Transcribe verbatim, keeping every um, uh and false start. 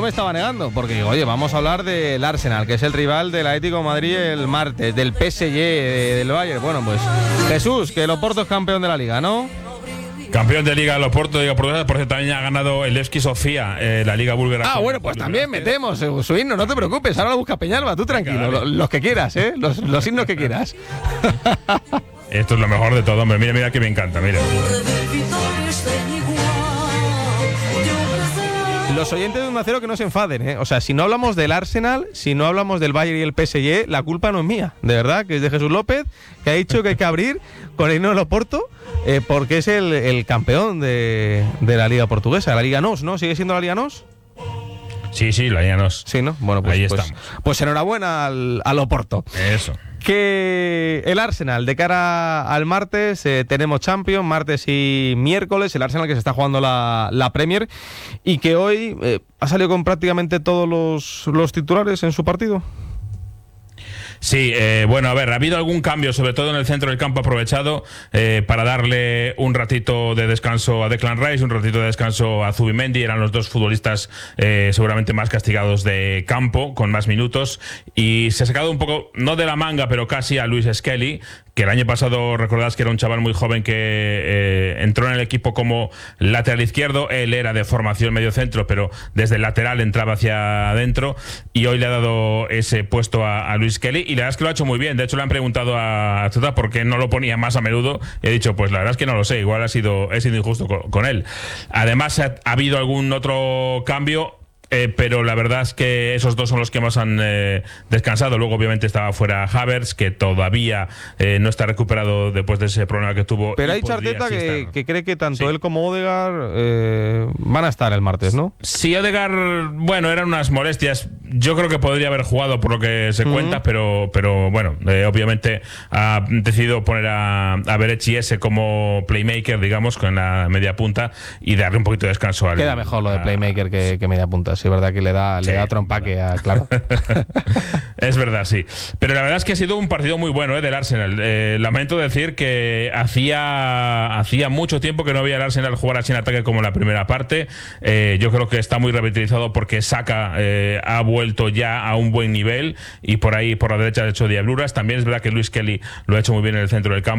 me estaba negando, porque digo, oye, vamos a hablar del Arsenal, que es el rival del Atlético de Madrid el martes, del P S G, del Bayern. Bueno, pues Jesús, que el Oporto es campeón de la Liga, ¿no? Campeón de Liga, el Oporto, Liga Portuguesa, por cierto, también ha ganado el Levski Sofía, eh, la Liga búlgara. Ah, bueno, pues también metemos eh, su himno, no te preocupes, ahora lo busca Peñalba, tú tranquilo, los, los que quieras, ¿eh? Los, los himnos que quieras. Esto es lo mejor de todo, hombre, mira, mira que me encanta, mira. Los oyentes de uno a cero que no se enfaden, ¿eh? O sea, si no hablamos del Arsenal, si no hablamos del Bayern y el P S G, la culpa no es mía, de verdad, que es de Jesús López, que ha dicho que hay que abrir con el himno del Oporto, eh, porque es el, el campeón de, de la Liga Portuguesa, la Liga N O S, ¿no? ¿Sigue siendo la Liga N O S? Sí, sí, la Liga N O S. Sí, ¿no? Bueno, pues, ahí pues, estamos. Pues enhorabuena al, al Oporto. Eso. Que el Arsenal, de cara al martes, eh, tenemos Champions, martes y miércoles, el Arsenal que se está jugando la, la Premier y que hoy eh, ha salido con prácticamente todos los, los titulares en su partido. Sí, eh, bueno, a ver, ha habido algún cambio, sobre todo en el centro del campo, aprovechado eh, para darle un ratito de descanso a Declan Rice, un ratito de descanso a Zubimendi. Eran los dos futbolistas eh, seguramente más castigados de campo, con más minutos, y se ha sacado un poco, no de la manga, pero casi a Luis Skelly, que el año pasado recordás que era un chaval muy joven que eh, entró en el equipo como lateral izquierdo. Él era de formación medio centro, pero desde el lateral entraba hacia adentro, y hoy le ha dado ese puesto a, a Luis Skelly, y la verdad es que lo ha hecho muy bien. De hecho, le han preguntado a Tuta por qué no lo ponía más a menudo, y he dicho, pues la verdad es que no lo sé, igual ha sido, he sido injusto con, con él. Además, ha, ha habido algún otro cambio, Eh, pero la verdad es que esos dos son los que más han eh, descansado. Luego obviamente estaba fuera Havertz, que todavía eh, no está recuperado después de ese problema que tuvo. Pero hay Arteta que, que cree que tanto sí. él como Odegaard eh, van a estar el martes, ¿no? Sí, Odegaard, bueno, eran unas molestias. Yo creo que podría haber jugado por lo que se uh-huh. cuenta, pero, pero bueno, eh, obviamente ha decidido poner a, a Berechi ese como playmaker, digamos, con la media punta, y darle un poquito de descanso al. Queda mejor lo de playmaker a, que, que media punta. Sí, es verdad que le da, sí, le da otro empaque, a, claro. Es verdad, sí. Pero la verdad es que ha sido un partido muy bueno, ¿eh? Del Arsenal. Eh, lamento decir que hacía hacía mucho tiempo que no había el Arsenal jugar así en ataque como en la primera parte. Eh, yo creo que está muy revitalizado porque Saka eh, ha vuelto ya a un buen nivel, y por ahí, por la derecha, ha hecho diabluras. También es verdad que Luis Kelly lo ha hecho muy bien en el centro del campo.